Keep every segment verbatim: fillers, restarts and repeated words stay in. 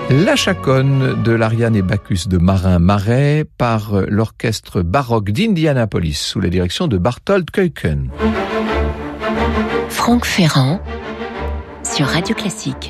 La chaconne de l'Ariane et Bacchus de Marin Marais par l'orchestre baroque d'Indianapolis sous la direction de Barthold Keuken. Franck Ferrand sur Radio Classique.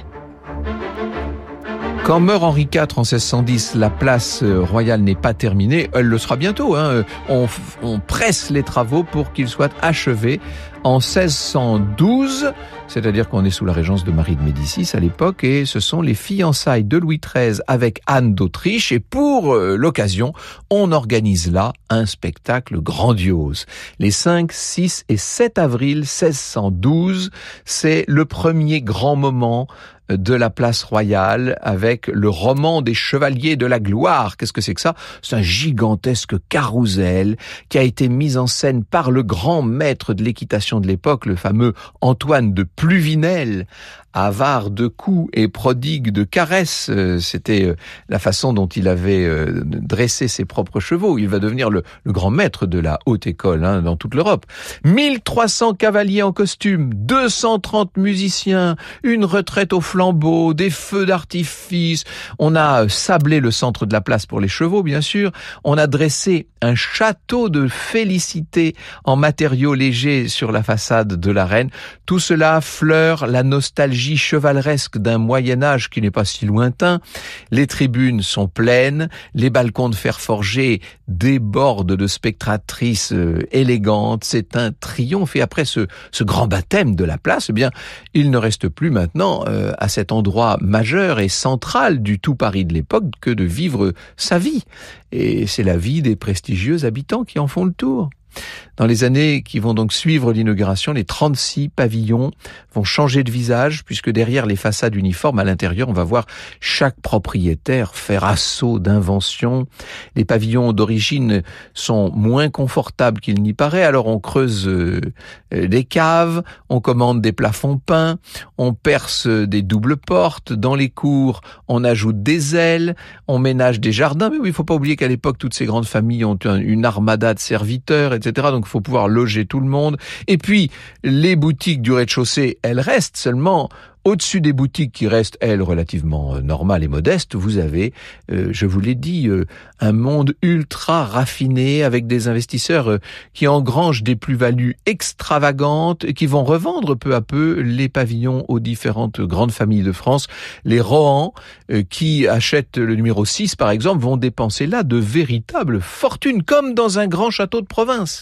Quand meurt Henri quatre en seize cent dix, la place royale n'est pas terminée. Elle le sera bientôt. Hein. On, on presse les travaux pour qu'ils soient achevés en seize cent douze, c'est-à-dire qu'on est sous la régence de Marie de Médicis à l'époque, et ce sont les fiançailles de Louis treize avec Anne d'Autriche, et pour euh, l'occasion, on organise là un spectacle grandiose. Les cinq, six et sept avril seize cent douze, c'est le premier grand moment de la place royale avec le roman des chevaliers de la gloire. Qu'est-ce que c'est que ça? C'est un gigantesque carrousel qui a été mis en scène par le grand maître de l'équitation de l'époque, le fameux Antoine de Pluvinel, avare de coups et prodigue de caresses. C'était la façon dont il avait dressé ses propres chevaux. Il va devenir le, le grand maître de la haute école hein, dans toute l'Europe. mille trois cents cavaliers en costume, deux cent trente musiciens, une retraite au flambeau, des feux d'artifice. On a sablé le centre de la place pour les chevaux, bien sûr. On a dressé un château de félicité en matériaux légers sur la façade de l'arène. Tout cela fleure la nostalgie chevaleresque d'un Moyen-Âge qui n'est pas si lointain. Les tribunes sont pleines, les balcons de fer forgé débordent de spectatrices euh, élégantes. C'est un triomphe. Et après ce, ce grand baptême de la place, eh bien, il ne reste plus maintenant euh, à cet endroit majeur et central du tout Paris de l'époque que de vivre sa vie. Et c'est la vie des prestigieux habitants qui en font le tour. Dans les années qui vont donc suivre l'inauguration, les trente-six pavillons vont changer de visage puisque derrière les façades uniformes, à l'intérieur, on va voir chaque propriétaire faire assaut d'inventions. Les pavillons d'origine sont moins confortables qu'il n'y paraît, alors on creuse euh, des caves, on commande des plafonds peints, on perce des doubles portes, dans les cours, on ajoute des ailes, on ménage des jardins. Mais oui, il ne faut pas oublier qu'à l'époque, toutes ces grandes familles ont une armada de serviteurs, et cetera. Donc il faut pouvoir loger tout le monde. Et puis, les boutiques du rez-de-chaussée, elles restent seulement. Au-dessus des boutiques qui restent, elles, relativement euh, normales et modestes, vous avez, euh, je vous l'ai dit, euh, un monde ultra raffiné avec des investisseurs euh, qui engrangent des plus-values extravagantes et qui vont revendre peu à peu les pavillons aux différentes grandes familles de France. Les Rohan, euh, qui achètent le numéro six, par exemple, vont dépenser là de véritables fortunes, comme dans un grand château de province.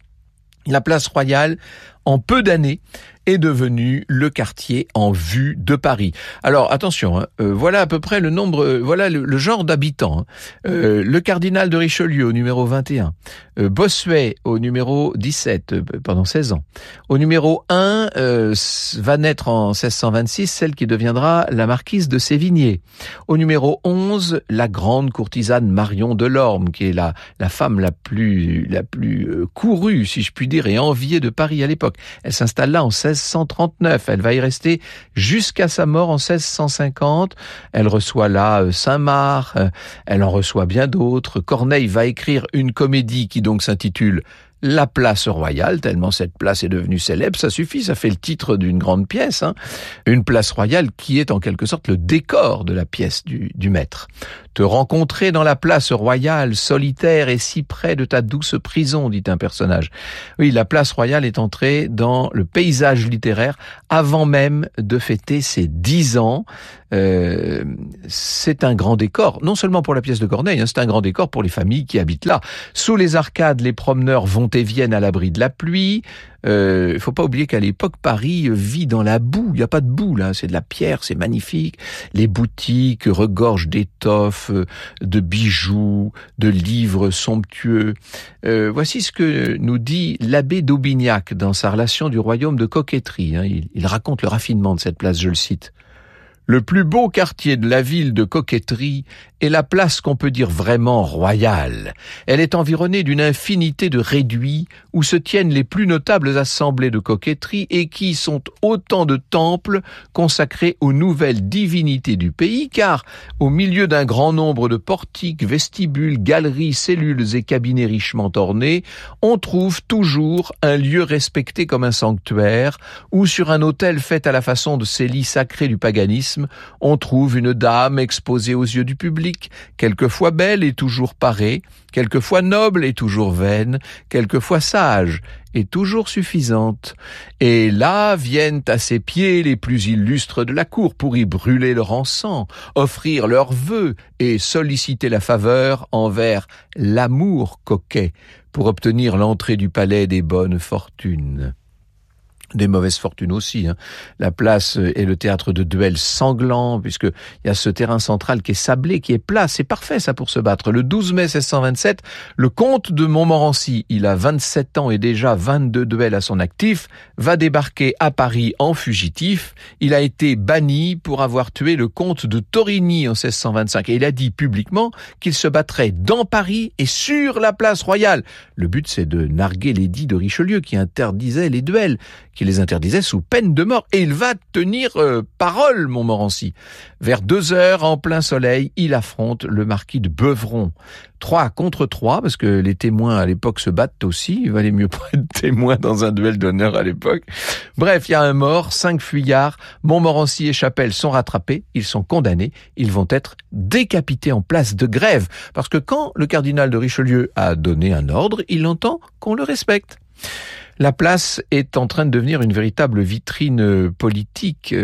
La place royale, en peu d'années, est devenu le quartier en vue de Paris. Alors attention, hein, euh, voilà à peu près le nombre, euh, voilà le, le genre d'habitants. Hein. Euh, le cardinal de Richelieu au numéro vingt et un, euh, Bossuet au numéro dix-sept euh, pendant seize ans. Au numéro un euh, va naître en seize cent vingt-six celle qui deviendra la marquise de Sévigné. Au numéro onze, la grande courtisane Marion Delorme, qui est la la femme la plus la plus euh, courue, si je puis dire, et enviée de Paris à l'époque. Elle s'installe là en seize cent trente-neuf. Elle va y rester jusqu'à sa mort en seize cent cinquante. Elle reçoit là euh, Saint-Marc, euh, elle en reçoit bien d'autres. Corneille va écrire une comédie qui donc s'intitule La place royale, tellement cette place est devenue célèbre, ça suffit, ça fait le titre d'une grande pièce. Hein. Une place royale qui est en quelque sorte le décor de la pièce du, du maître. Te rencontrer dans la place royale, solitaire et si près de ta douce prison, dit un personnage. Oui, la place royale est entrée dans le paysage littéraire avant même de fêter ses dix ans. Euh, c'est un grand décor, non seulement pour la pièce de Corneille, hein, c'est un grand décor pour les familles qui habitent là. Sous les arcades, les promeneurs vont et viennent à l'abri de la pluie. Il euh, faut pas oublier qu'à l'époque, Paris vit dans la boue. Il n'y a pas de boue, là. C'est de la pierre, c'est magnifique. Les boutiques regorgent d'étoffes, de bijoux, de livres somptueux. Euh, voici ce que nous dit l'abbé d'Aubignac dans sa relation du royaume de coquetterie. Hein. Il, il raconte le raffinement de cette place, je le cite. Le plus beau quartier de la ville de coquetterie est la place qu'on peut dire vraiment royale. Elle est environnée d'une infinité de réduits où se tiennent les plus notables assemblées de coquetterie et qui sont autant de temples consacrés aux nouvelles divinités du pays, car au milieu d'un grand nombre de portiques, vestibules, galeries, cellules et cabinets richement ornés, on trouve toujours un lieu respecté comme un sanctuaire ou sur un autel fait à la façon de ces lits sacrés du paganisme, cynisme, on trouve une dame exposée aux yeux du public, quelquefois belle et toujours parée, quelquefois noble et toujours vaine, quelquefois sage et toujours suffisante. Et là viennent à ses pieds les plus illustres de la cour pour y brûler leur encens, offrir leurs vœux et solliciter la faveur envers l'amour coquet pour obtenir l'entrée du palais des bonnes fortunes. Des mauvaises fortunes aussi. Hein. La place est le théâtre de duels sanglants, puisque il y a ce terrain central qui est sablé, qui est plat. C'est parfait, ça, pour se battre. Le douze mai seize cent vingt-sept, le comte de Montmorency, il a vingt-sept ans et déjà vingt-deux duels à son actif, va débarquer à Paris en fugitif. Il a été banni pour avoir tué le comte de Torigny en seize cent vingt-cinq. Et il a dit publiquement qu'il se battrait dans Paris et sur la place royale. Le but, c'est de narguer l'édit de Richelieu qui interdisait les duels, qui les interdisait sous peine de mort. Et il va tenir euh, parole, Montmorency. Vers deux heures, en plein soleil, il affronte le marquis de Beuvron. Trois contre trois, parce que les témoins à l'époque se battent aussi. Il valait mieux pas être témoin dans un duel d'honneur à l'époque. Bref, il y a un mort, cinq fuyards. Montmorency et Chapelle sont rattrapés. Ils sont condamnés. Ils vont être décapités en place de Grève. Parce que quand le cardinal de Richelieu a donné un ordre, il entend qu'on le respecte. La place est en train de devenir une véritable vitrine politique.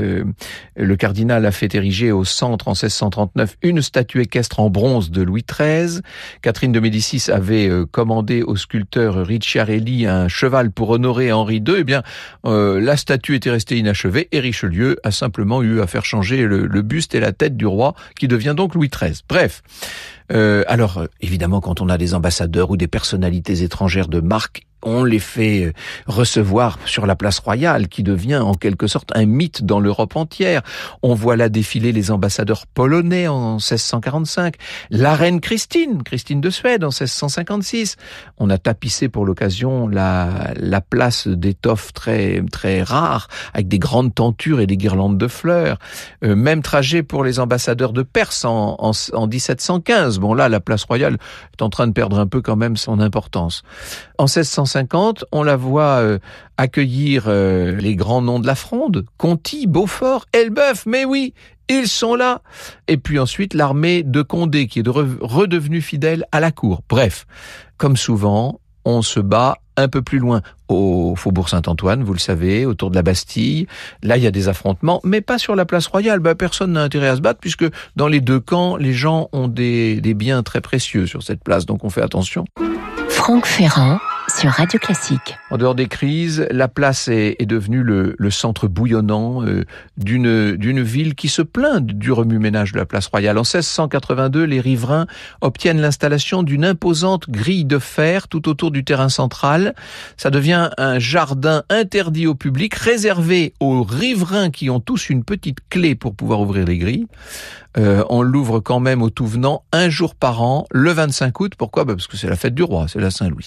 Le cardinal a fait ériger au centre en seize cent trente-neuf une statue équestre en bronze de Louis treize. Catherine de Médicis avait commandé au sculpteur Ricciarelli un cheval pour honorer Henri deux. Eh bien, euh, la statue était restée inachevée et Richelieu a simplement eu à faire changer le, le buste et la tête du roi, qui devient donc Louis treize. Bref. Euh, alors, évidemment, quand on a des ambassadeurs ou des personnalités étrangères de marque, on les fait recevoir sur la place royale, qui devient en quelque sorte un mythe dans l'Europe entière. On voit là défiler les ambassadeurs polonais en seize cent quarante-cinq, la reine Christine, Christine de Suède en seize cent cinquante-six. On a tapissé pour l'occasion la, la place d'étoffes très, très rares, avec des grandes tentures et des guirlandes de fleurs. Euh, même trajet pour les ambassadeurs de Perse en, en, en dix-sept cent quinze. Bon, là, la place royale est en train de perdre un peu quand même son importance. En seize cent cinquante, on la voit euh, accueillir euh, les grands noms de la Fronde, Conti, Beaufort, Elbeuf, mais oui, ils sont là. Et puis ensuite, l'armée de Condé, qui est de re- redevenue fidèle à la cour. Bref, comme souvent, on se bat un peu plus loin, au Faubourg Saint-Antoine, vous le savez, autour de la Bastille. Là, il y a des affrontements, mais pas sur la place royale. Bah, personne n'a intérêt à se battre, puisque dans les deux camps, les gens ont des, des biens très précieux sur cette place, donc on fait attention. Franck Ferrand sur Radio Classique. En dehors des crises, la place est, est devenue le, le centre bouillonnant euh, d'une, d'une ville qui se plaint du remue-ménage de la place royale. En seize cent quatre-vingt-deux, les riverains obtiennent l'installation d'une imposante grille de fer tout autour du terrain central. Ça devient un jardin interdit au public, réservé aux riverains qui ont tous une petite clé pour pouvoir ouvrir les grilles. Euh, on l'ouvre quand même au tout venant un jour par an, le vingt-cinq août. Pourquoi ? Bah parce que c'est la fête du roi, c'est la Saint-Louis.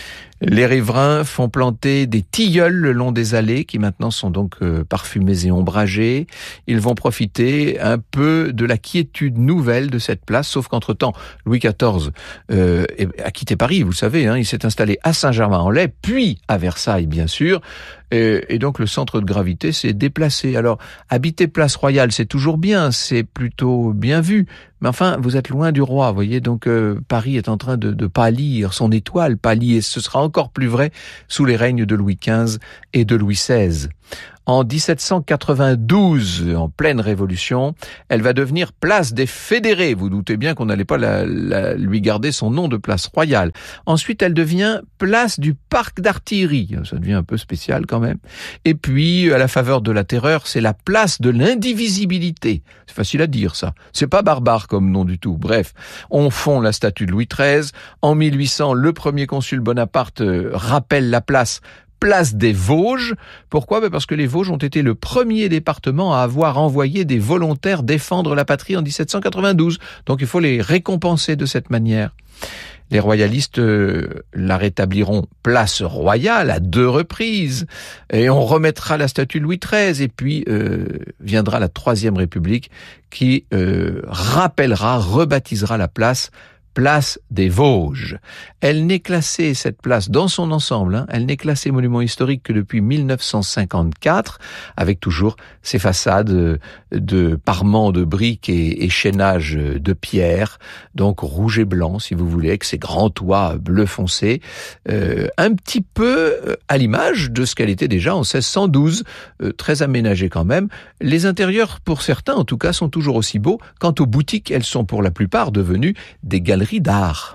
Les riverains font planter des tilleuls le long des allées qui maintenant sont donc euh, parfumées et ombragées. Ils vont profiter un peu de la quiétude nouvelle de cette place, sauf qu'entre-temps, Louis quatorze euh, a quitté Paris, vous le savez, hein, il s'est installé à Saint-Germain-en-Laye, puis à Versailles, bien sûr. Et, et donc le centre de gravité s'est déplacé. Alors, habiter Place Royale, c'est toujours bien, c'est plutôt bien vu. Mais enfin, vous êtes loin du roi, vous voyez, donc euh, Paris est en train de, de pâlir, son étoile pâlit, et ce sera encore plus vrai sous les règnes de Louis quinze et de Louis seize. En dix-sept cent quatre-vingt-douze, en pleine Révolution, elle va devenir place des Fédérés. Vous doutez bien qu'on n'allait pas la, la, lui garder son nom de place royale. Ensuite, elle devient place du Parc d'Artillerie. Ça devient un peu spécial quand même. Et puis, à la faveur de la terreur, c'est la place de l'indivisibilité. C'est facile à dire, ça. C'est pas barbare comme nom du tout. Bref, on fond la statue de Louis treize. En mille huit cents, le premier consul Bonaparte rappelle la place Place des Vosges. Pourquoi ? Ben parce que les Vosges ont été le premier département à avoir envoyé des volontaires défendre la patrie en dix-sept cent quatre-vingt-douze. Donc il faut les récompenser de cette manière. Les royalistes euh, la rétabliront place royale à deux reprises. Et on remettra la statue de Louis treize. Et puis euh, viendra la Troisième République qui euh, rappellera, rebaptisera la place place des Vosges. Elle n'est classée, cette place, dans son ensemble, hein, elle n'est classée monument historique que depuis mille neuf cent cinquante-quatre, avec toujours ses façades de parements de briques et, et chaînages de pierre, donc rouge et blanc, si vous voulez, avec ses grands toits bleu foncé, euh, un petit peu à l'image de ce qu'elle était déjà en seize cent douze, euh, très aménagée quand même. Les intérieurs, pour certains en tout cas, sont toujours aussi beaux. Quant aux boutiques, elles sont pour la plupart devenues des galeries d'art.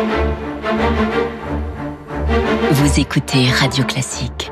Vous écoutez Radio Classique.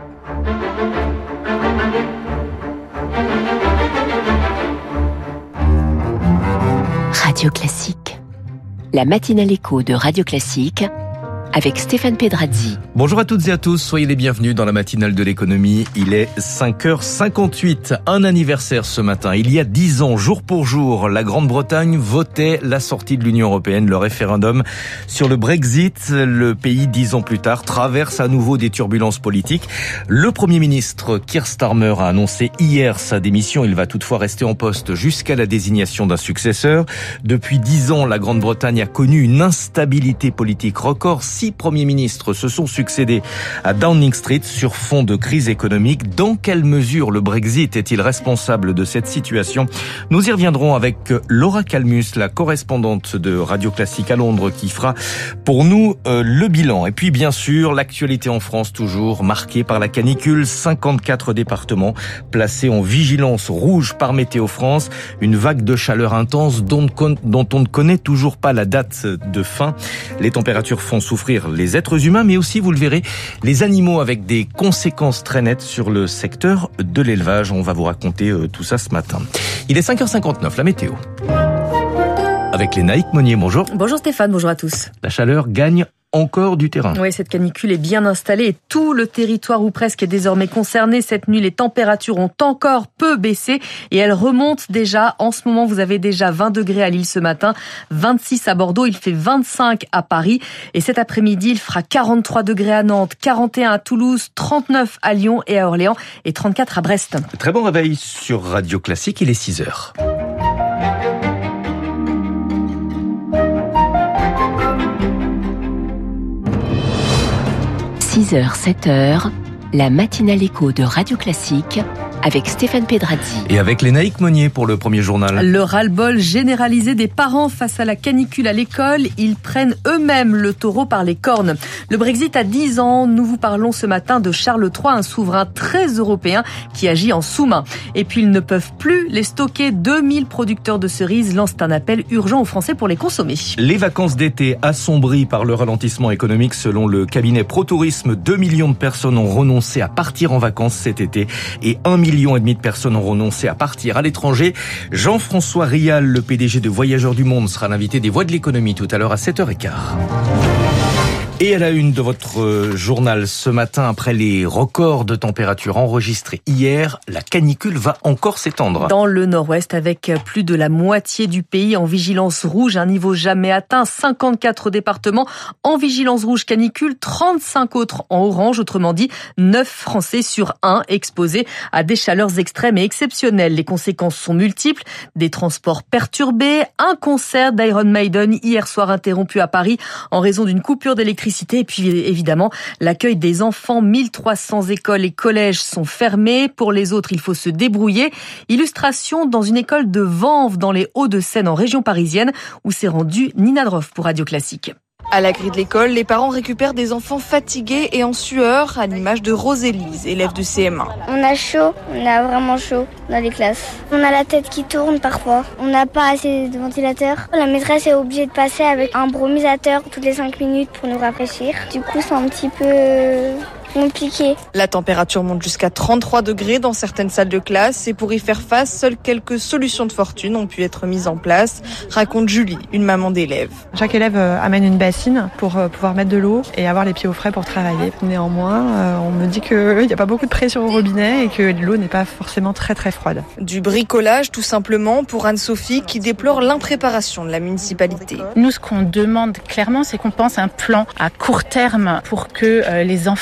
Radio Classique. La matinale écho de Radio Classique avec Stéphane Pedrazzi. Bonjour à toutes et à tous, soyez les bienvenus dans la matinale de l'économie. Il est cinq heures cinquante-huit, un anniversaire ce matin. Il y a dix ans, jour pour jour, la Grande-Bretagne votait la sortie de l'Union européenne, le référendum sur le Brexit. Le pays, dix ans plus tard, traverse à nouveau des turbulences politiques. Le Premier ministre Keir Starmer a annoncé hier sa démission. Il va toutefois rester en poste jusqu'à la désignation d'un successeur. Depuis dix ans, la Grande-Bretagne a connu une instabilité politique record. Six premiers ministres se sont succédés à Downing Street sur fond de crise économique. Dans quelle mesure le Brexit est-il responsable de cette situation ? Nous y reviendrons avec Laura Calmus, la correspondante de Radio Classique à Londres, qui fera pour nous euh, le bilan. Et puis bien sûr, l'actualité en France toujours marquée par la canicule. cinquante-quatre départements placés en vigilance rouge par Météo France. Une vague de chaleur intense dont, dont on ne connaît toujours pas la date de fin. Les températures font souffrir les êtres humains, mais aussi, vous le verrez, les animaux, avec des conséquences très nettes sur le secteur de l'élevage. On va vous raconter euh, tout ça ce matin. Il est cinq heures cinquante-neuf, la météo. Avec Lénaïque Monnier, bonjour. Bonjour Stéphane, bonjour à tous. La chaleur gagne encore du terrain. Oui, cette canicule est bien installée et tout le territoire ou presque est désormais concerné. Cette nuit, les températures ont encore peu baissé et elles remontent déjà. En ce moment, vous avez déjà vingt degrés à Lille ce matin, vingt-six à Bordeaux, il fait vingt-cinq à Paris. Et cet après-midi, il fera quarante-trois degrés à Nantes, quarante et un à Toulouse, trente-neuf à Lyon et à Orléans et trente-quatre à Brest. Très bon réveil sur Radio Classique, il est six heures. six heures, sept heures, la matinale écho de Radio Classique avec Stéphane Pedrazzi. Et avec Lénaïque Monnier pour le premier journal. Le ras-le-bol généralisé des parents face à la canicule à l'école. Ils prennent eux-mêmes le taureau par les cornes. Le Brexit a dix ans. Nous vous parlons ce matin de Charles trois, un souverain très européen qui agit en sous-main. Et puis ils ne peuvent plus les stocker. deux mille producteurs de cerises lancent un appel urgent aux Français pour les consommer. Les vacances d'été assombries par le ralentissement économique. Selon le cabinet ProTourisme, deux millions de personnes ont renoncé à partir en vacances cet été et un million et demi de personnes ont renoncé à partir à l'étranger. Jean-François Rial, le P D G de Voyageurs du Monde, sera l'invité des Voix de l'économie tout à l'heure à sept heures quinze. Et à la une de votre journal ce matin, après les records de température enregistrés hier, la canicule va encore s'étendre. Dans le nord-ouest, avec plus de la moitié du pays en vigilance rouge, un niveau jamais atteint, cinquante-quatre départements en vigilance rouge canicule, trente-cinq autres en orange, autrement dit, neuf Français sur un exposés à des chaleurs extrêmes et exceptionnelles. Les conséquences sont multiples, des transports perturbés, un concert d'Iron Maiden hier soir interrompu à Paris en raison d'une coupure d'électricité. Et puis évidemment, l'accueil des enfants, mille trois cents écoles et collèges sont fermés. Pour les autres, il faut se débrouiller. Illustration dans une école de Vanves, dans les Hauts-de-Seine, en région parisienne, où s'est rendue Nina Droff pour Radio Classique. À la grille de l'école, les parents récupèrent des enfants fatigués et en sueur, à l'image de Rose-Élise, élève de C M un. On a chaud, on a vraiment chaud dans les classes. On a la tête qui tourne parfois. On n'a pas assez de ventilateurs. La maîtresse est obligée de passer avec un brumisateur toutes les cinq minutes pour nous rafraîchir. Du coup, c'est un petit peu compliqué. La température monte jusqu'à trente-trois degrés dans certaines salles de classe et pour y faire face, seules quelques solutions de fortune ont pu être mises en place, raconte Julie, une maman d'élève. Chaque élève amène une bassine pour pouvoir mettre de l'eau et avoir les pieds au frais pour travailler. Néanmoins, on me dit qu'il n'y a pas beaucoup de pression au robinet et que l'eau n'est pas forcément très très froide. Du bricolage tout simplement pour Anne-Sophie qui déplore l'impréparation de la municipalité. Nous, ce qu'on demande clairement, c'est qu'on pense un plan à court terme pour que les enfants puissent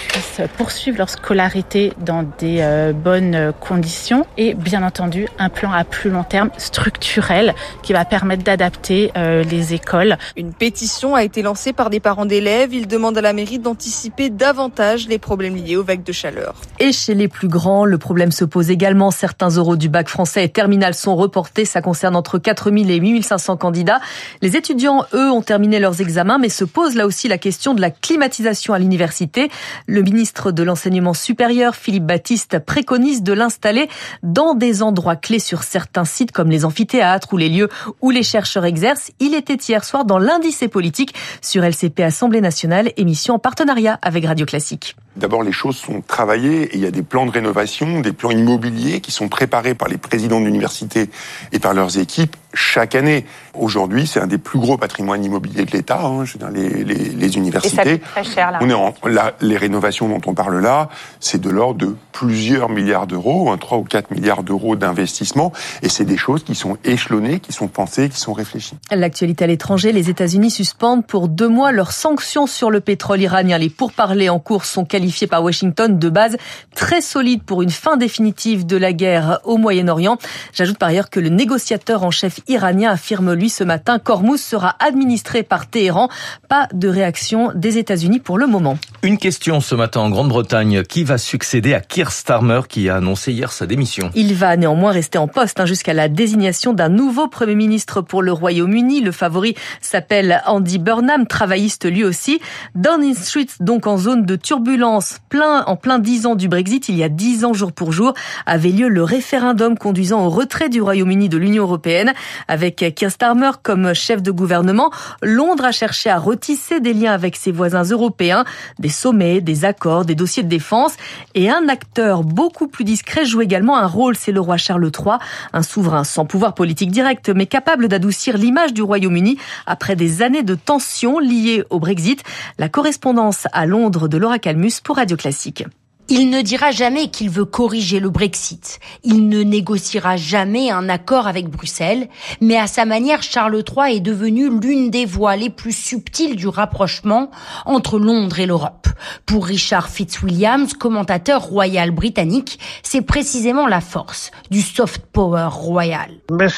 puissent poursuivre leur scolarité dans des euh, bonnes conditions et bien entendu un plan à plus long terme structurel qui va permettre d'adapter euh, les écoles. Une pétition a été lancée par des parents d'élèves. Ils demandent à la mairie d'anticiper davantage les problèmes liés aux vagues de chaleur. Et chez les plus grands, le problème se pose également. Certains oraux du bac français et terminal sont reportés. Ça concerne entre quatre mille et huit mille cinq cents candidats. Les étudiants, eux, ont terminé leurs examens, mais se pose là aussi la question de la climatisation à l'université. Le ministre de l'Enseignement supérieur, Philippe Baptiste, préconise de l'installer dans des endroits clés sur certains sites comme les amphithéâtres ou les lieux où les chercheurs exercent. Il était hier soir dans l'Indice politique sur L C P Assemblée nationale, émission en partenariat avec Radio Classique. D'abord, les choses sont travaillées et il y a des plans de rénovation, des plans immobiliers qui sont préparés par les présidents d'université et par leurs équipes chaque année. Aujourd'hui, c'est un des plus gros patrimoines immobiliers de l'État, hein, dans les, les, les universités. Et ça coûte très cher, là. On est en, là, les rénovations dont on parle là, c'est de l'ordre de plusieurs milliards d'euros, hein, trois ou quatre milliards d'euros d'investissement, et c'est des choses qui sont échelonnées, qui sont pensées, qui sont réfléchies. L'actualité à l'étranger, les États-Unis suspendent pour deux mois leurs sanctions sur le pétrole iranien. Les pourparlers en cours sont qualifiés par Washington de base très solide pour une fin définitive de la guerre au Moyen-Orient. J'ajoute par ailleurs que le négociateur en chef iranien affirme lui ce matin qu'Ormuz sera administré par Téhéran. Pas de réaction des États-Unis pour le moment. Une question ce matin en Grande-Bretagne. Qui va succéder à Keir Starmer qui a annoncé hier sa démission? Il va néanmoins rester en poste hein, jusqu'à la désignation d'un nouveau Premier ministre pour le Royaume-Uni. Le favori s'appelle Andy Burnham, travailliste lui aussi. Downing Street, donc en zone de turbulence, plein, en plein dix ans du Brexit, il y a dix ans jour pour jour, avait lieu le référendum conduisant au retrait du Royaume-Uni de l'Union européenne. Avec Keir Starmer comme chef de gouvernement, Londres a cherché à retisser des liens avec ses voisins européens, des sommets, des accords, des dossiers de défense. Et un acteur beaucoup plus discret joue également un rôle, c'est le roi Charles trois, un souverain sans pouvoir politique direct, mais capable d'adoucir l'image du Royaume-Uni après des années de tensions liées au Brexit. La correspondance à Londres de Laura Calmus pour Radio Classique. Il ne dira jamais qu'il veut corriger le Brexit. Il ne négociera jamais un accord avec Bruxelles. Mais à sa manière, Charles trois est devenu l'une des voies les plus subtiles du rapprochement entre Londres et l'Europe. Pour Richard Fitzwilliams, commentateur royal britannique, c'est précisément la force du soft power royal.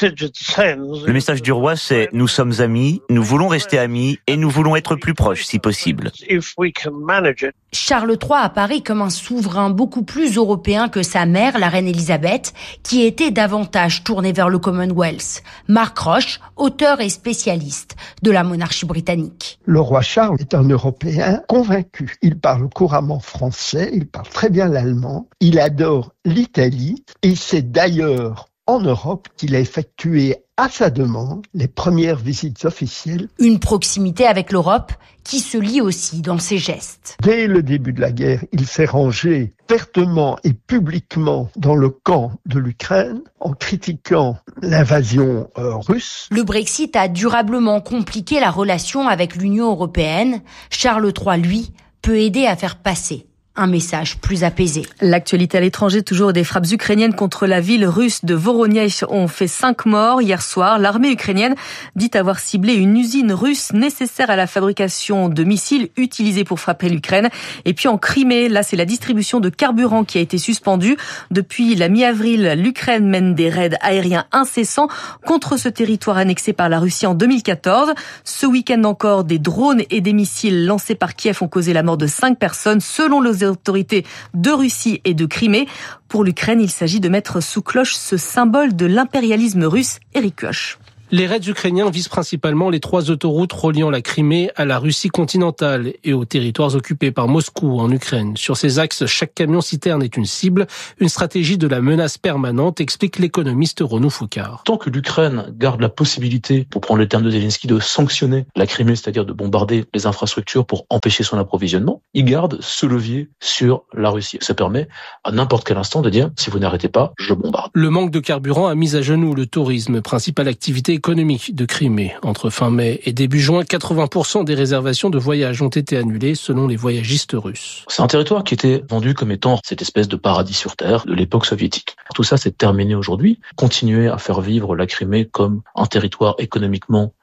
Le message du roi, c'est « Nous sommes amis, nous voulons rester amis et nous voulons être plus proches si possible ». Charles trois apparaît comme un souverain beaucoup plus européen que sa mère, la reine Elisabeth, qui était davantage tournée vers le Commonwealth. Mark Roche, auteur et spécialiste de la monarchie britannique. Le roi Charles est un Européen convaincu. Il parle couramment français, il parle très bien l'allemand, il adore l'Italie et c'est d'ailleurs en Europe qu'il a effectué à sa demande les premières visites officielles. Une proximité avec l'Europe qui se lit aussi dans ses gestes. Dès le début de la guerre, il s'est rangé vertement et publiquement dans le camp de l'Ukraine en critiquant l'invasion euh, russe. Le Brexit a durablement compliqué la relation avec l'Union européenne. Charles trois, lui, peut aider à faire passer un message plus apaisé. L'actualité à l'étranger, toujours des frappes ukrainiennes contre la ville russe de Voronezh ont fait cinq morts hier soir. L'armée ukrainienne dit avoir ciblé une usine russe nécessaire à la fabrication de missiles utilisés pour frapper l'Ukraine. Et puis en Crimée, là c'est la distribution de carburant qui a été suspendue. Depuis la mi-avril, l'Ukraine mène des raids aériens incessants contre ce territoire annexé par la Russie en deux mille quatorze. Ce week-end encore, des drones et des missiles lancés par Kiev ont causé la mort de cinq personnes selon les autorités de Russie et de Crimée. Pour l'Ukraine, il s'agit de mettre sous cloche ce symbole de l'impérialisme russe. Éric Kioch. Les raids ukrainiens visent principalement les trois autoroutes reliant la Crimée à la Russie continentale et aux territoires occupés par Moscou en Ukraine. Sur ces axes, chaque camion-citerne est une cible, une stratégie de la menace permanente, explique l'économiste Renaud Foucard. Tant que l'Ukraine garde la possibilité, pour prendre le terme de Zelensky, de sanctionner la Crimée, c'est-à-dire de bombarder les infrastructures pour empêcher son approvisionnement, il garde ce levier sur la Russie. Ça permet à n'importe quel instant de dire, si vous n'arrêtez pas, je bombarde. Le manque de carburant a mis à genoux le tourisme, principale activité économique de Crimée. Entre fin mai et début juin, quatre-vingts pour cent des réservations de voyage ont été annulées selon les voyagistes russes. C'est un territoire qui était vendu comme étant cette espèce de paradis sur terre de l'époque soviétique. Tout ça, c'est terminé aujourd'hui. Continuer à faire vivre la Crimée comme un territoire économiquement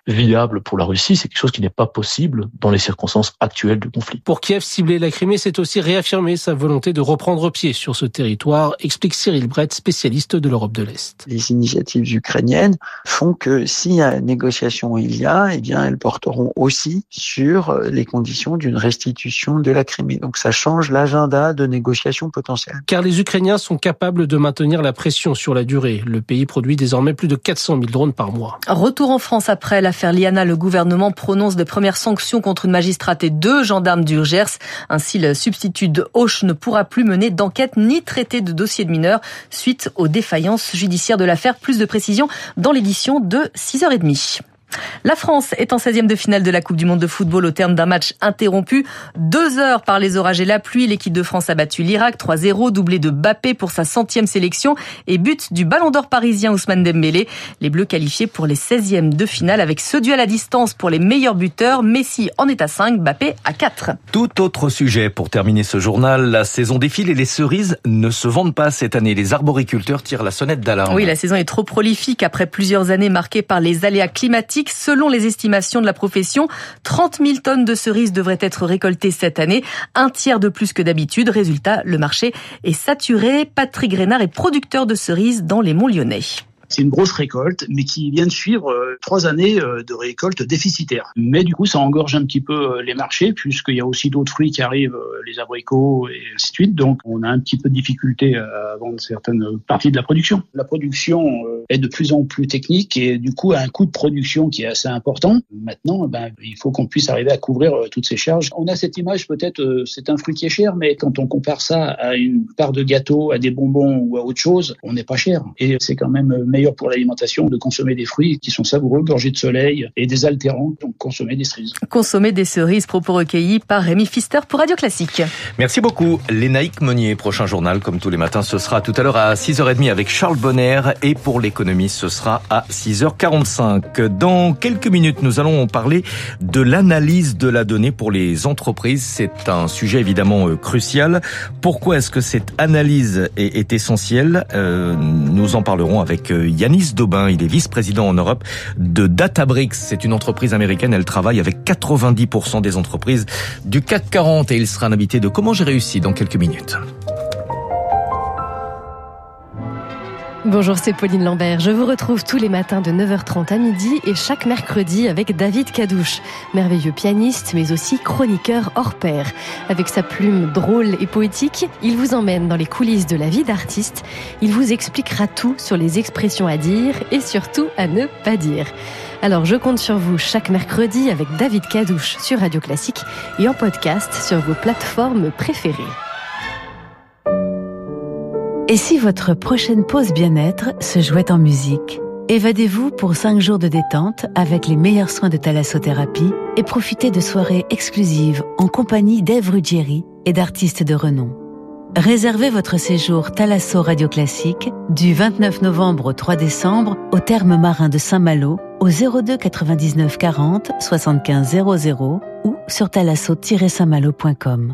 viable pour la Russie, c'est quelque chose qui n'est pas possible dans les circonstances actuelles du conflit. Pour Kiev, cibler la Crimée, c'est aussi réaffirmer sa volonté de reprendre pied sur ce territoire, explique Cyril Brett, spécialiste de l'Europe de l'Est. Les initiatives ukrainiennes font que si négociation il y a, eh bien elles porteront aussi sur les conditions d'une restitution de la Crimée. Donc ça change l'agenda de négociation potentielle. Car les Ukrainiens sont capables de maintenir la pression sur la durée. Le pays produit désormais plus de quatre cent mille drones par mois. Retour en France après l'affaire Liana, le gouvernement prononce des premières sanctions contre une magistrate et deux gendarmes du Gers. Ainsi, le substitut de Auch ne pourra plus mener d'enquête ni traiter de dossier de mineurs suite aux défaillances judiciaires de l'affaire. Plus de précisions dans l'édition de six heures trente. La France est en seizième de finale de la Coupe du Monde de football au terme d'un match interrompu. Deux heures par les orages et la pluie, l'équipe de France a battu l'Irak trois zéro, doublé de Mbappé pour sa centième sélection et but du Ballon d'Or parisien Ousmane Dembélé. Les Bleus qualifiés pour les seizièmes de finale avec ce duel à distance pour les meilleurs buteurs. Messi en est à cinq, Mbappé à quatre. Tout autre sujet pour terminer ce journal. La saison défile et les cerises ne se vendent pas cette année. Les arboriculteurs tirent la sonnette d'alarme. Oui, la saison est trop prolifique après plusieurs années marquées par les aléas climatiques. Selon les estimations de la profession, trente mille tonnes de cerises devraient être récoltées cette année, un tiers de plus que d'habitude. Résultat, le marché est saturé. Patrick Grénard est producteur de cerises dans les Monts Lyonnais. C'est une grosse récolte, mais qui vient de suivre euh, trois années euh, de récolte déficitaire. Mais du coup, ça engorge un petit peu euh, les marchés, puisqu'il y a aussi d'autres fruits qui arrivent, euh, les abricots et ainsi de suite. Donc, on a un petit peu de difficulté à vendre certaines parties de la production. La production euh, est de plus en plus technique et du coup, a un coût de production qui est assez important. Maintenant, ben, il faut qu'on puisse arriver à couvrir euh, toutes ces charges. On a cette image, peut-être, euh, c'est un fruit qui est cher, mais quand on compare ça à une part de gâteau, à des bonbons ou à autre chose, on n'est pas cher. Et c'est quand même meilleur pour l'alimentation de consommer des fruits qui sont savoureux, gorgés de soleil et des altérants, donc consommer des cerises. Consommer des cerises, propos recueillis par Rémi Pfister pour Radio Classique. Merci beaucoup Lénaïque Monnier. Prochain journal, comme tous les matins, ce sera tout à l'heure à six heures trente avec Charles Bonner et pour l'économie, ce sera à six heures quarante-cinq. Dans quelques minutes, nous allons parler de l'analyse de la donnée pour les entreprises. C'est un sujet évidemment crucial. Pourquoi est-ce que cette analyse est, est essentielle ? euh, Nous en parlerons avec Yanis Daubin. Il est vice-président en Europe de Databricks. C'est une entreprise américaine. Elle travaille avec quatre-vingt-dix pour cent des entreprises du C A C quarante et il sera un invité de Comment j'ai réussi dans quelques minutes. Bonjour, c'est Pauline Lambert. Je vous retrouve tous les matins de neuf heures trente à midi et chaque mercredi avec David Cadouche, merveilleux pianiste mais aussi chroniqueur hors pair. Avec sa plume drôle et poétique, il vous emmène dans les coulisses de la vie d'artiste. Il vous expliquera tout sur les expressions à dire et surtout à ne pas dire. Alors je compte sur vous chaque mercredi avec David Cadouche sur Radio Classique et en podcast sur vos plateformes préférées. Et si votre prochaine pause bien-être se jouait en musique ? Évadez-vous pour cinq jours de détente avec les meilleurs soins de thalassothérapie et profitez de soirées exclusives en compagnie d'Ève Ruggieri et d'artistes de renom. Réservez votre séjour Thalasso Radio Classique du vingt-neuf novembre au trois décembre au Thermes Marins de Saint-Malo au zéro deux quatre-vingt-dix-neuf quarante soixante-quinze zéro zéro ou sur thalasso tiret saint malo point com.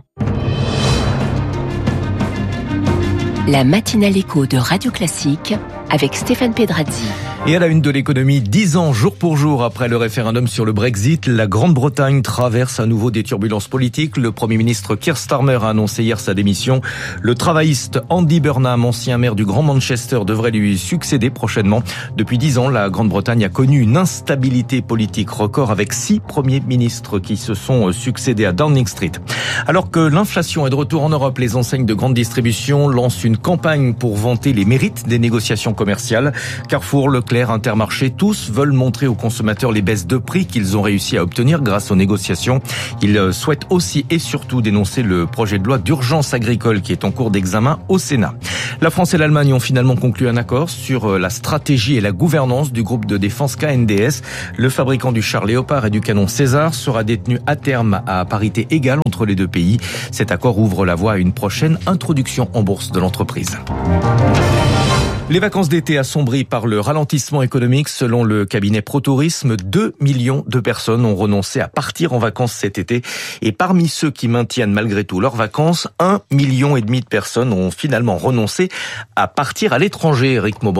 La matinale écho de Radio Classique avec Stéphane Pedrazzi. Et à la une de l'économie, dix ans jour pour jour après le référendum sur le Brexit, la Grande-Bretagne traverse à nouveau des turbulences politiques. Le Premier ministre Keir Starmer a annoncé hier sa démission. Le travailliste Andy Burnham, ancien maire du Grand Manchester, devrait lui succéder prochainement. Depuis dix ans, la Grande-Bretagne a connu une instabilité politique record avec six premiers ministres qui se sont succédés à Downing Street. Alors que l'inflation est de retour en Europe, les enseignes de grande distribution lancent une campagne pour vanter les mérites des négociations commerciales. Carrefour, Leclerc, Intermarché, tous veulent montrer aux consommateurs les baisses de prix qu'ils ont réussi à obtenir grâce aux négociations. Ils souhaitent aussi et surtout dénoncer le projet de loi d'urgence agricole qui est en cours d'examen au Sénat. La France et l'Allemagne ont finalement conclu un accord sur la stratégie et la gouvernance du groupe de défense K N D S. Le fabricant du char Léopard et du canon César sera détenu à terme à parité égale entre les deux pays. Cet accord ouvre la voie à une prochaine introduction en bourse de l'entreprise. Les vacances d'été assombries par le ralentissement économique. Selon le cabinet ProTourisme, deux millions de personnes ont renoncé à partir en vacances cet été. Et parmi ceux qui maintiennent malgré tout leurs vacances, un million et demi de personnes ont finalement renoncé à partir à l'étranger, Eric Mauban.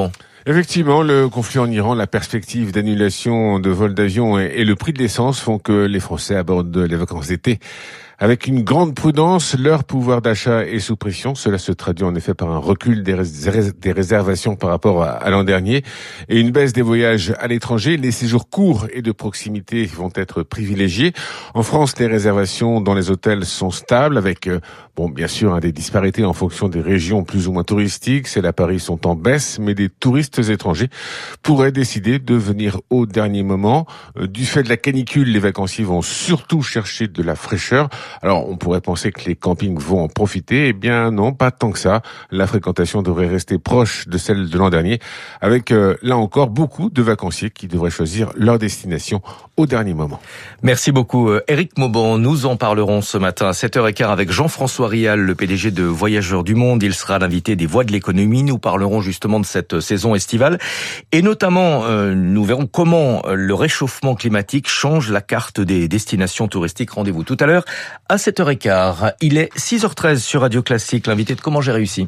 Effectivement, le conflit en Iran, la perspective d'annulation de vols d'avion et le prix de l'essence font que les Français abordent les vacances d'été avec une grande prudence. Leur pouvoir d'achat est sous pression. Cela se traduit en effet par un recul des, rés- des réservations par rapport à, à l'an dernier et une baisse des voyages à l'étranger. Les séjours courts et de proximité vont être privilégiés. En France, les réservations dans les hôtels sont stables avec, euh, bon, bien sûr, hein, des disparités en fonction des régions plus ou moins touristiques. Celles à Paris sont en baisse, mais des touristes étrangers pourraient décider de venir au dernier moment. Euh, du fait de la canicule, les vacanciers vont surtout chercher de la fraîcheur. Alors, on pourrait penser que les campings vont en profiter. Eh bien, non, pas tant que ça. La fréquentation devrait rester proche de celle de l'an dernier, avec, euh, là encore, beaucoup de vacanciers qui devraient choisir leur destination au dernier moment. Merci beaucoup, Éric Mauban. Nous en parlerons ce matin à sept heures quinze avec Jean-François Rial, le P D G de Voyageurs du Monde. Il sera l'invité des Voix de l'économie. Nous parlerons justement de cette saison estivale. Et notamment, euh, nous verrons comment le réchauffement climatique change la carte des destinations touristiques. Rendez-vous tout à l'heure à sept heures quinze. Il est six heures treize sur Radio Classique, l'invité de Comment j'ai réussi.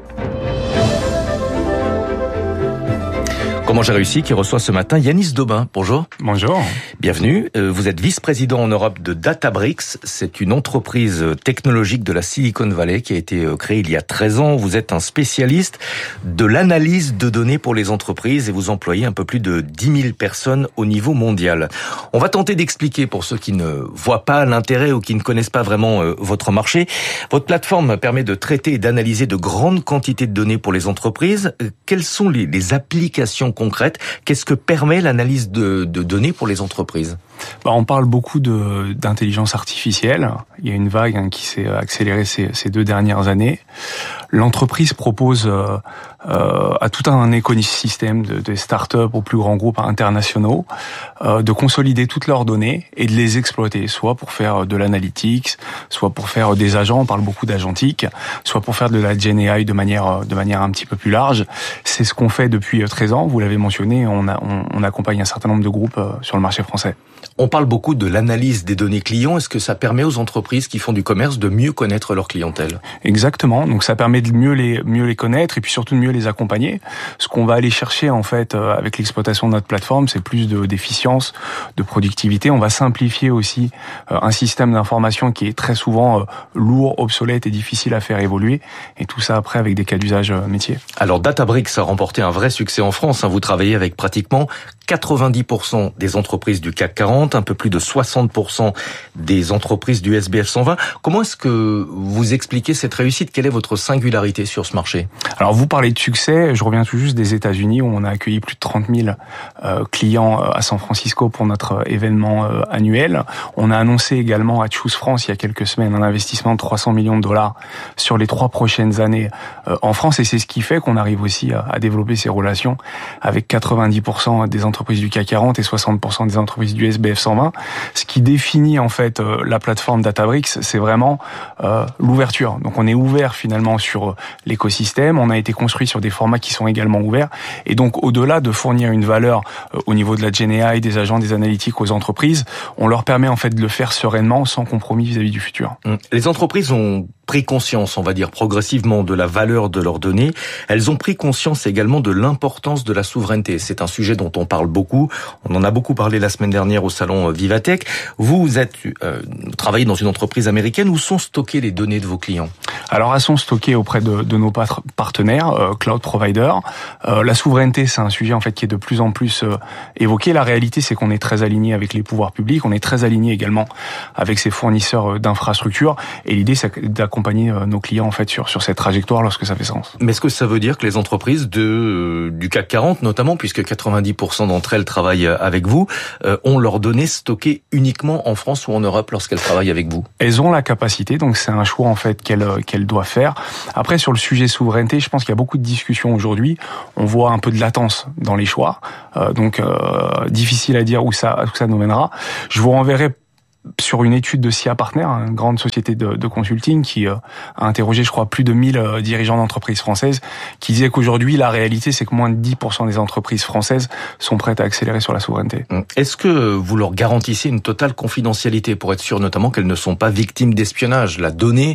Comment j'ai réussi qui reçoit ce matin Yanis Daubin. Bonjour. Bonjour. Bienvenue. Vous êtes vice-président en Europe de Databricks. C'est une entreprise technologique de la Silicon Valley qui a été créée il y a treize ans. Vous êtes un spécialiste de l'analyse de données pour les entreprises et vous employez un peu plus de dix mille personnes au niveau mondial. On va tenter d'expliquer pour ceux qui ne voient pas l'intérêt ou qui ne connaissent pas vraiment votre marché. Votre plateforme permet de traiter et d'analyser de grandes quantités de données pour les entreprises. Quelles sont les, les applications concrète, qu'est-ce que permet l'analyse de, de données pour les entreprises ? Bah, on parle beaucoup de, d'intelligence artificielle. Il y a une vague hein, qui s'est accélérée ces, ces deux dernières années. L'entreprise propose euh, euh, à tout un écosystème de, de start-up aux plus grands groupes internationaux euh, de consolider toutes leurs données et de les exploiter, soit pour faire de l'analytics, soit pour faire des agents, on parle beaucoup d'agentique, soit pour faire de la Gen A I de manière de manière un petit peu plus large. C'est ce qu'on fait depuis treize ans. Vous l'avez mentionné, on, a, on, on accompagne un certain nombre de groupes sur le marché français. On parle beaucoup de l'analyse des données clients. Est-ce que ça permet aux entreprises qui font du commerce de mieux connaître leur clientèle ? Exactement. Donc ça permet de mieux les mieux les connaître et puis surtout de mieux les accompagner. Ce qu'on va aller chercher en fait avec l'exploitation de notre plateforme, c'est plus de d'efficience, de productivité. On va simplifier aussi un système d'information qui est très souvent lourd, obsolète et difficile à faire évoluer. Et tout ça après avec des cas d'usage métier. Alors Databricks a remporté un vrai succès en France. Vous travaillez avec pratiquement quatre-vingt-dix pour cent des entreprises du C A C quarante, un peu plus de soixante pour cent des entreprises du S B F cent vingt. Comment est-ce que vous expliquez cette réussite ? Quelle est votre singularité sur ce marché ? Alors vous parlez de succès, je reviens tout juste des États-Unis où on a accueilli plus de trente mille euh, clients à San Francisco pour notre événement euh, annuel. On a annoncé également à Choose France il y a quelques semaines un investissement de trois cents millions de dollars sur les trois prochaines années euh, en France et c'est ce qui fait qu'on arrive aussi à, à développer ces relations avec quatre-vingt-dix pour cent des entreprises du C A C quarante et soixante pour cent des entreprises du S B F cent vingt. Ce qui définit en fait euh, la plateforme Databricks, c'est vraiment euh, l'ouverture. Donc on est ouvert finalement sur l'écosystème, on a été construit sur des formats qui sont également ouverts et donc au-delà de fournir une valeur euh, au niveau de la Gen A I, des agents, des analytiques aux entreprises, on leur permet en fait de le faire sereinement sans compromis vis-à-vis du futur. Les entreprises ont pris conscience, on va dire progressivement, de la valeur de leurs données. Elles ont pris conscience également de l'importance de la souveraineté. C'est un sujet dont on parle beaucoup. On en a beaucoup parlé la semaine dernière au salon Vivatech. Vous, vous êtes euh, travaillez dans une entreprise américaine. Où sont stockées les données de vos clients ? Alors, elles sont stockées auprès de, de nos partenaires, euh, cloud providers. Euh, la souveraineté, c'est un sujet en fait qui est de plus en plus euh, évoqué. La réalité, c'est qu'on est très aligné avec les pouvoirs publics. On est très aligné également avec ces fournisseurs d'infrastructures. Et l'idée, c'est d'accompagner nos clients en fait sur sur cette trajectoire lorsque ça fait sens. Mais est-ce que ça veut dire que les entreprises de euh, du C A C quarante notamment, puisque quatre-vingt-dix pour cent d'entre elles travaillent avec vous, euh, ont leurs données stockées uniquement en France ou en Europe lorsqu'elles travaillent avec vous ? Elles ont la capacité, donc c'est un choix en fait qu'elles qu'elles doivent faire. Après sur le sujet souveraineté, je pense qu'il y a beaucoup de discussions aujourd'hui. On voit un peu de latence dans les choix, euh, donc euh, difficile à dire où ça où ça nous mènera. Je vous renverrai sur une étude de S I A Partners, une grande société de, de consulting qui euh, a interrogé, je crois, plus de mille euh, dirigeants d'entreprises françaises, qui disaient qu'aujourd'hui, la réalité, c'est que moins de dix pour cent des entreprises françaises sont prêtes à accélérer sur la souveraineté. Est-ce que vous leur garantissez une totale confidentialité pour être sûr notamment qu'elles ne sont pas victimes d'espionnage ? La donnée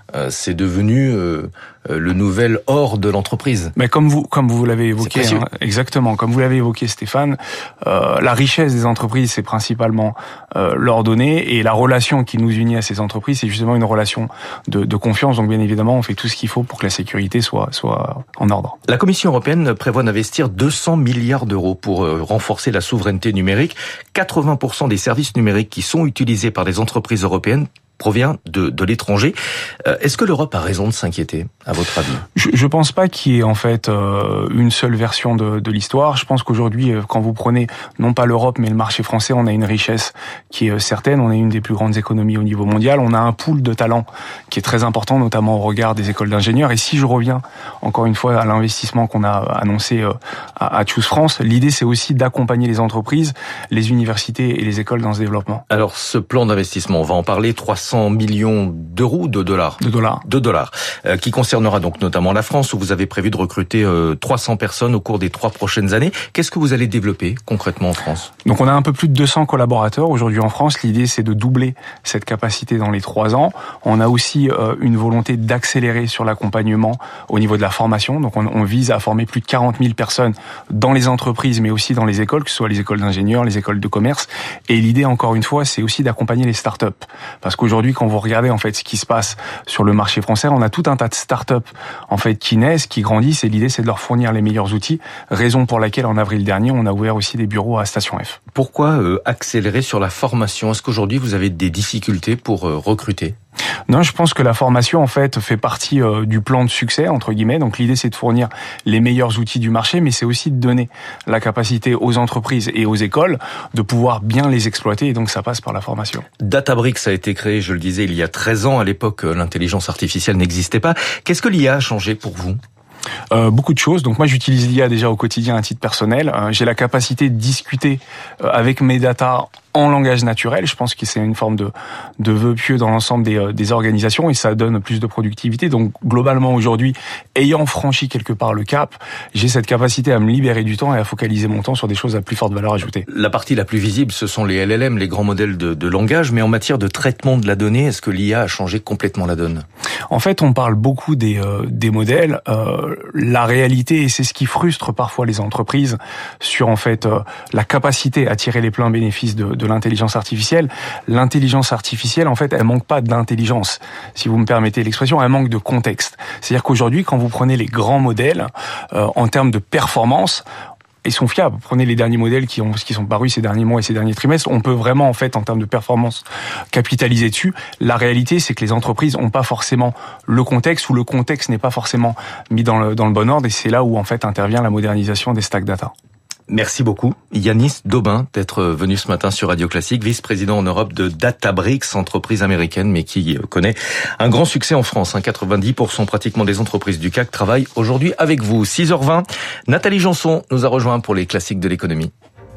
euh, c'est devenu euh, le nouvel or de l'entreprise. Mais comme vous, comme vous l'avez évoqué, hein, exactement, comme vous l'avez évoqué, Stéphane, euh, la richesse des entreprises, c'est principalement euh, leurs données, et la relation qui nous unit à ces entreprises, c'est justement une relation de, de confiance. Donc, bien évidemment, on fait tout ce qu'il faut pour que la sécurité soit soit en ordre. La Commission européenne prévoit d'investir deux cents milliards d'euros pour euh, renforcer la souveraineté numérique. quatre-vingts pour cent des services numériques qui sont utilisés par les entreprises européennes provient de, de l'étranger. Euh, est-ce que l'Europe a raison de s'inquiéter, à votre avis ? Je, je pense pas qu'il y ait en fait euh, une seule version de, de l'histoire. Je pense qu'aujourd'hui, euh, quand vous prenez non pas l'Europe mais le marché français, on a une richesse qui est euh, certaine. On est une des plus grandes économies au niveau mondial. On a un pool de talents qui est très important, notamment au regard des écoles d'ingénieurs. Et si je reviens encore une fois à l'investissement qu'on a annoncé euh, à, à Choose France, l'idée c'est aussi d'accompagner les entreprises, les universités et les écoles dans ce développement. Alors, ce plan d'investissement, on va en parler, trois cents millions d'euros, de dollars. De dollars. De dollars. Euh, qui concernera donc notamment la France, où vous avez prévu de recruter euh, trois cents personnes au cours des trois prochaines années. Qu'est-ce que vous allez développer concrètement en France ? Donc on a un peu plus de deux cents collaborateurs aujourd'hui en France. L'idée c'est de doubler cette capacité dans les trois ans. On a aussi euh, une volonté d'accélérer sur l'accompagnement au niveau de la formation. Donc on, on vise à former plus de quarante mille personnes dans les entreprises, mais aussi dans les écoles, que ce soit les écoles d'ingénieurs, les écoles de commerce. Et l'idée, encore une fois, c'est aussi d'accompagner les startups. Parce qu'aujourd'hui, Aujourd'hui, quand vous regardez en fait ce qui se passe sur le marché français, on a tout un tas de start-up en fait qui naissent, qui grandissent, et l'idée c'est de leur fournir les meilleurs outils. Raison pour laquelle en avril dernier, on a ouvert aussi des bureaux à Station F. Pourquoi euh, accélérer sur la formation ? Est-ce qu'aujourd'hui vous avez des difficultés pour euh, recruter ? Non, je pense que la formation en fait fait partie euh, du plan de succès entre guillemets. Donc l'idée c'est de fournir les meilleurs outils du marché, mais c'est aussi de donner la capacité aux entreprises et aux écoles de pouvoir bien les exploiter, et donc ça passe par la formation. Databricks a été créé, je le disais, il y a treize ans. À l'époque, l'intelligence artificielle n'existait pas. Qu'est-ce que l'I A a changé pour vous ? Euh, beaucoup de choses. Donc moi j'utilise l'I A déjà au quotidien à titre personnel. Euh, j'ai la capacité de discuter euh, avec mes data en langage naturel. Je pense que c'est une forme de, de vœu pieux dans l'ensemble des, euh, des organisations, et ça donne plus de productivité. Donc globalement aujourd'hui, ayant franchi quelque part le cap, j'ai cette capacité à me libérer du temps et à focaliser mon temps sur des choses à plus forte valeur ajoutée. La partie la plus visible, ce sont les L L M, les grands modèles de, de langage, mais en matière de traitement de la donnée, est-ce que l'I A a changé complètement la donne ? En fait, on parle beaucoup des, euh, des modèles. Euh, la réalité, et c'est ce qui frustre parfois les entreprises sur en fait euh, la capacité à tirer les pleins bénéfices de, de l'intelligence artificielle. L'intelligence artificielle, en fait, elle manque pas d'intelligence, si vous me permettez l'expression, elle manque de contexte. C'est-à-dire qu'aujourd'hui, quand vous prenez les grands modèles, euh, en termes de performance, ils sont fiables. Prenez les derniers modèles qui ont, qui sont parus ces derniers mois et ces derniers trimestres. On peut vraiment, en fait, en termes de performance, capitaliser dessus. La réalité, c'est que les entreprises n'ont pas forcément le contexte, ou le contexte n'est pas forcément mis dans le, dans le bon ordre, et c'est là où, en fait, intervient la modernisation des stacks data. Merci beaucoup, Yanis Daubin, d'être venu ce matin sur Radio Classique, vice-président en Europe de Databricks, entreprise américaine, mais qui connaît un grand succès en France. quatre-vingt-dix pour cent pratiquement des entreprises du C A C travaillent aujourd'hui avec vous. six heures vingt, Nathalie Janson nous a rejoint pour les classiques de l'économie.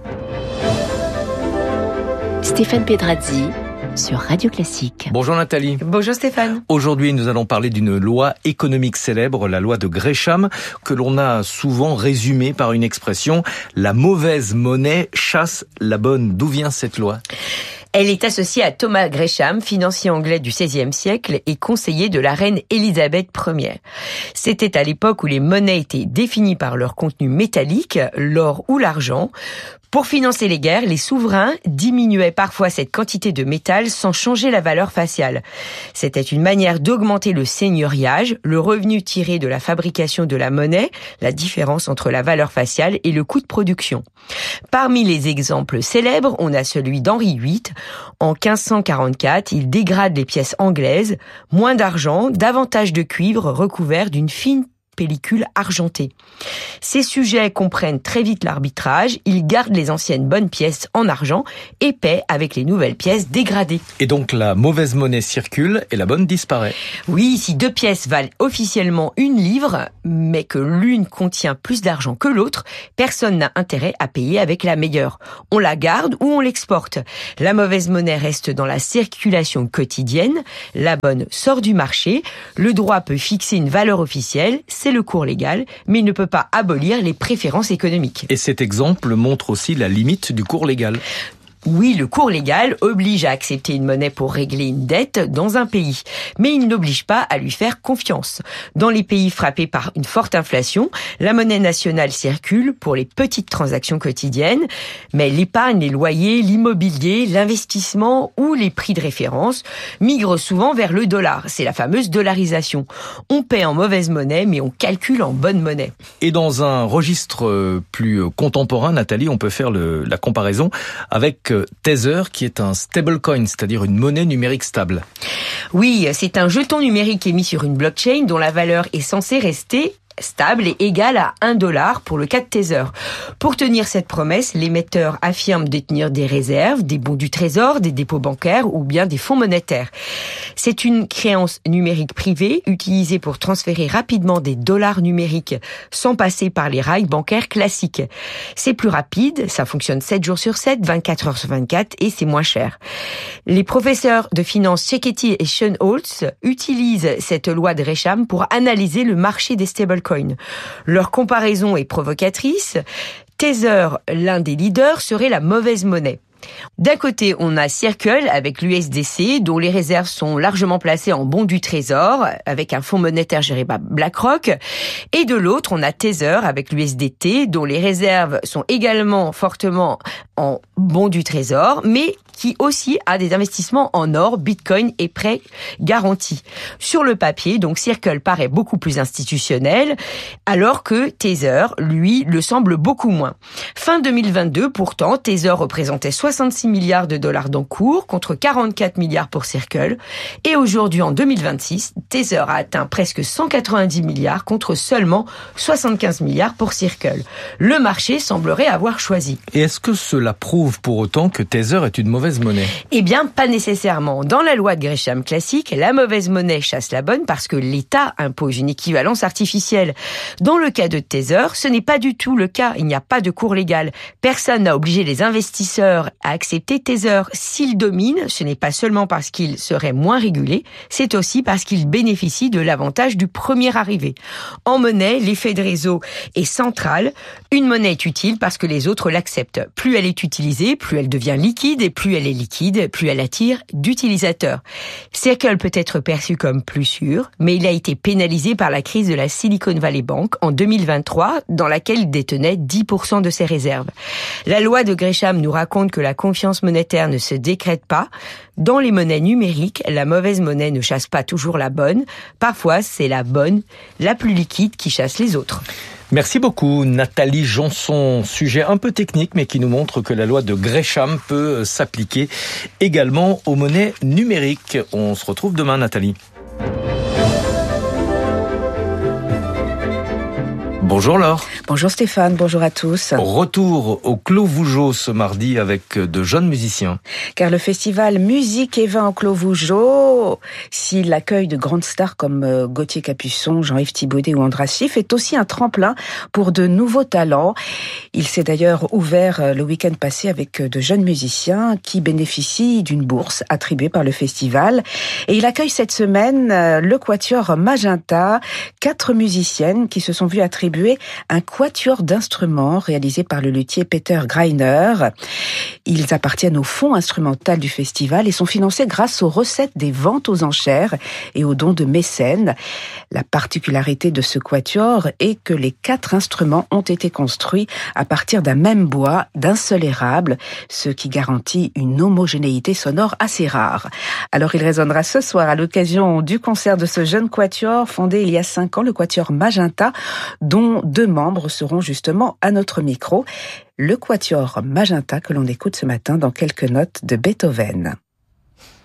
Stéphane Pedrazzi sur Radio Classique. Bonjour Nathalie. Bonjour Stéphane. Aujourd'hui, nous allons parler d'une loi économique célèbre, la loi de Gresham, que l'on a souvent résumée par une expression, la mauvaise monnaie chasse la bonne. D'où vient cette loi ? Elle est associée à Thomas Gresham, financier anglais du seizième siècle et conseiller de la reine Élisabeth première. C'était à l'époque où les monnaies étaient définies par leur contenu métallique, l'or ou l'argent. Pour financer les guerres, les souverains diminuaient parfois cette quantité de métal sans changer la valeur faciale. C'était une manière d'augmenter le seigneuriage, le revenu tiré de la fabrication de la monnaie, la différence entre la valeur faciale et le coût de production. Parmi les exemples célèbres, on a celui d'Henri huit. En quinze cent quarante-quatre, il dégrade les pièces anglaises, moins d'argent, davantage de cuivre recouvert d'une fine pellicule argentée. Ces sujets comprennent très vite l'arbitrage, ils gardent les anciennes bonnes pièces en argent et paient avec les nouvelles pièces dégradées. Et donc la mauvaise monnaie circule et la bonne disparaît. Oui, si deux pièces valent officiellement une livre, mais que l'une contient plus d'argent que l'autre, personne n'a intérêt à payer avec la meilleure. On la garde ou on l'exporte. La mauvaise monnaie reste dans la circulation quotidienne, la bonne sort du marché, le droit peut fixer une valeur officielle, c'est le cours légal, mais il ne peut pas abolir les préférences économiques. Et cet exemple montre aussi la limite du cours légal. Oui, le cours légal oblige à accepter une monnaie pour régler une dette dans un pays, mais il n'oblige pas à lui faire confiance. Dans les pays frappés par une forte inflation, la monnaie nationale circule pour les petites transactions quotidiennes, mais l'épargne, les loyers, l'immobilier, l'investissement ou les prix de référence migrent souvent vers le dollar. C'est la fameuse dollarisation. On paie en mauvaise monnaie, mais on calcule en bonne monnaie. Et dans un registre plus contemporain, Nathalie, on peut faire le, la comparaison avec Tether, qui est un stablecoin, c'est-à-dire une monnaie numérique stable. Oui, c'est un jeton numérique émis sur une blockchain dont la valeur est censée rester stable et égale à un dollar pour le cas de Tether. Pour tenir cette promesse, l'émetteur affirme détenir des réserves, des bons du trésor, des dépôts bancaires ou bien des fonds monétaires. C'est une créance numérique privée utilisée pour transférer rapidement des dollars numériques sans passer par les rails bancaires classiques. C'est plus rapide, ça fonctionne sept jours sur sept, vingt-quatre heures sur vingt-quatre et c'est moins cher. Les professeurs de finance Cecchetti et Sean Holtz utilisent cette loi de Gresham pour analyser le marché des stablecoins. Leur comparaison est provocatrice. Tether, l'un des leaders, serait la mauvaise monnaie. D'un côté, on a Circle avec l'U S D C, dont les réserves sont largement placées en bons du trésor, avec un fonds monétaire géré par BlackRock. Et de l'autre, on a Tether avec l'U S D T, dont les réserves sont également fortement en bons du trésor, mais qui aussi a des investissements en or, bitcoin et prêts garantis. Sur le papier, donc Circle paraît beaucoup plus institutionnel, alors que Tether, lui, le semble beaucoup moins. Fin deux mille vingt-deux, pourtant, Tether représentait soixante-six milliards de dollars d'encours contre quarante-quatre milliards pour Circle. Et aujourd'hui, en deux mille vingt-six, Tether a atteint presque cent quatre-vingt-dix milliards contre seulement soixante-quinze milliards pour Circle. Le marché semblerait avoir choisi. Et est-ce que cela prouve pour autant que Tether est une mauvaise monnaie? Eh bien, pas nécessairement. Dans la loi de Gresham classique, la mauvaise monnaie chasse la bonne parce que l'État impose une équivalence artificielle. Dans le cas de Tether, ce n'est pas du tout le cas. Il n'y a pas de cours légal. Personne n'a obligé les investisseurs à accepter Tether. S'il domine, ce n'est pas seulement parce qu'il serait moins régulé, c'est aussi parce qu'il bénéficie de l'avantage du premier arrivé. En monnaie, l'effet de réseau est central. Une monnaie est utile parce que les autres l'acceptent. Plus elle est utilisée, plus elle devient liquide et plus elle est liquide, plus elle attire d'utilisateurs. Circle peut être perçu comme plus sûr, mais il a été pénalisé par la crise de la Silicon Valley Bank en deux mille vingt-trois, dans laquelle il détenait dix pour cent de ses réserves. La loi de Gresham nous raconte que la confiance monétaire ne se décrète pas. Dans les monnaies numériques, la mauvaise monnaie ne chasse pas toujours la bonne. Parfois, c'est la bonne, la plus liquide, qui chasse les autres. Merci beaucoup Nathalie Janson. Sujet un peu technique mais qui nous montre que la loi de Gresham peut s'appliquer également aux monnaies numériques. On se retrouve demain Nathalie. Bonjour Laure. Bonjour Stéphane, bonjour à tous. Retour au Clos Vougeot ce mardi avec de jeunes musiciens. Car le festival Musique et Vin au Clos Vougeot, s'il accueille de grandes stars comme Gauthier Capuçon, Jean-Yves Thibaudet ou Andras Schiff, est aussi un tremplin pour de nouveaux talents. Il s'est d'ailleurs ouvert le week-end passé avec de jeunes musiciens qui bénéficient d'une bourse attribuée par le festival. Et il accueille cette semaine le quatuor Magenta, quatre musiciennes qui se sont vues attribuer un quatuor d'instruments réalisé par le luthier Peter Greiner. Ils appartiennent au fonds instrumental du festival et sont financés grâce aux recettes des ventes aux enchères et aux dons de mécènes. La particularité de ce quatuor est que les quatre instruments ont été construits à partir d'un même bois, d'un seul érable, ce qui garantit une homogénéité sonore assez rare. Alors il résonnera ce soir à l'occasion du concert de ce jeune quatuor fondé il y a cinq ans, le quatuor Magenta, dont deux membres seront justement à notre micro. Le quatuor Magenta que l'on écoute ce matin dans quelques notes de Beethoven.